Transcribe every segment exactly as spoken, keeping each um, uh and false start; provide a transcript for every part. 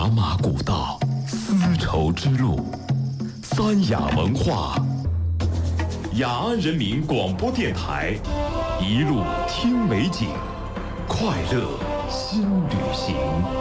马古道，丝绸之路，三雅文化。雅安人民广播电台，一路听美景，快乐新旅行。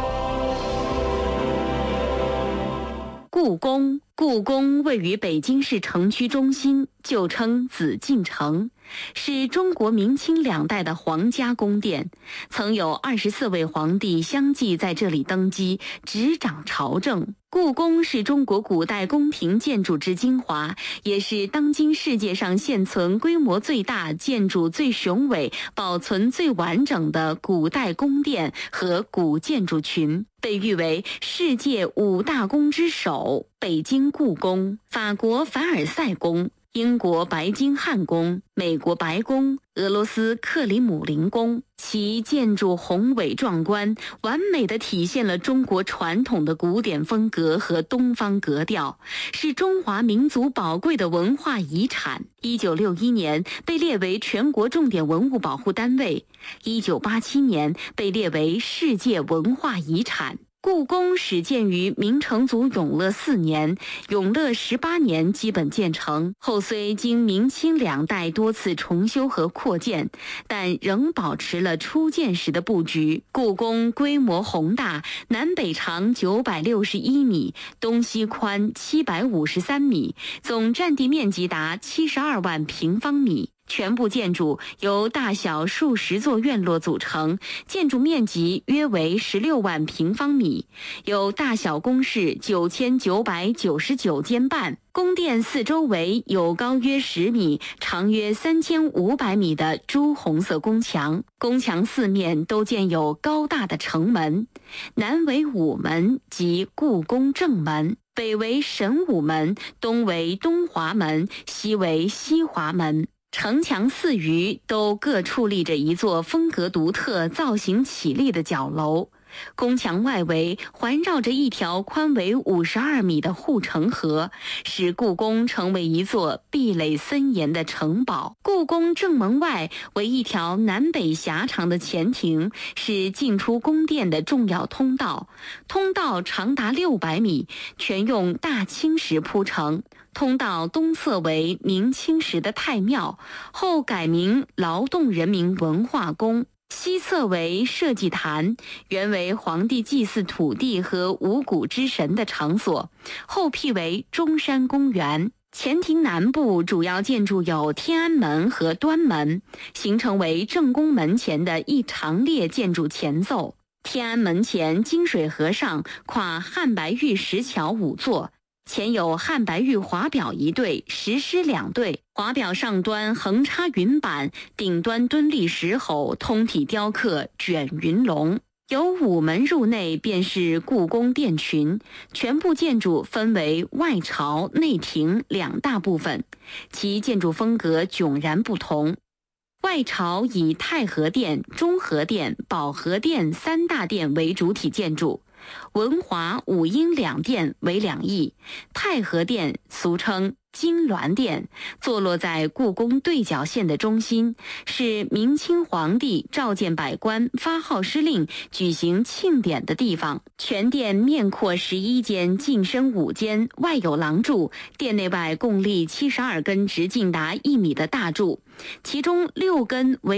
故宫，故宫位于北京市城区中心，旧称紫禁城，是中国明清两代的皇家宫殿，曾有二十四位皇帝相继在这里登基，执掌朝政。故宫是中国古代宫廷建筑之精华，也是当今世界上现存规模最大、建筑最雄伟、保存最完整的古代宫殿和古建筑群，被誉为世界五大宫之首。北京故宫、法国凡尔赛宫、英国白金汉宫、美国白宫、俄罗斯克里姆林宫，其建筑宏伟壮观，完美地体现了中国传统的古典风格和东方格调，是中华民族宝贵的文化遗产。一九六一年被列为全国重点文物保护单位，一九八七年被列为世界文化遗产。故宫始建于明成祖永乐四年，永乐十八年基本建成，后虽经明清两代多次重修和扩建，但仍保持了初建时的布局。故宫规模宏大，南北长九百六十一米，东西宽七百五十三米，总占地面积达七十二万平方米。全部建筑由大小数十座院落组成，建筑面积约为十六万平方米，有大小宫室九千九百九十九间半。宫殿四周围有高约十米、长约三千五百米的朱红色宫墙，宫墙四面都建有高大的城门，南为午门即故宫正门，北为神武门，东为东华门，西为西华门。城墙四隅都各矗立着一座风格独特、造型绮丽的角楼，宫墙外围环绕着一条宽为五十二米的护城河，使故宫成为一座壁垒森严的城堡。故宫正门外为一条南北狭长的前庭，是进出宫殿的重要通道，通道长达六百米，全用大青石铺成。通道东侧为明清时的太庙，后改名劳动人民文化宫，西侧为社稷坛，原为皇帝祭祀土地和五谷之神的场所，后辟为中山公园。前庭南部主要建筑有天安门和端门，形成为正宫门前的一长列建筑前奏。天安门前金水河上跨汉白玉石桥五座，前有汉白玉华表一对，石狮两对，华表上端横插云板，顶端敦立石猴，通体雕刻卷云龙。由午门入内便是故宫殿群，全部建筑分为外朝、内庭两大部分，其建筑风格迥然不同。外朝以太和殿、中和殿、保和殿三大殿为主体建筑，文华、武英两殿为两翼。太和殿俗称金銮殿，坐落在故宫对角线的中心，是明清皇帝召见百官、发号施令、举行庆典的地方。全殿面阔十一间，进深五间，外有廊柱，殿内外共立七十二根直径达一米的大柱，其中六根为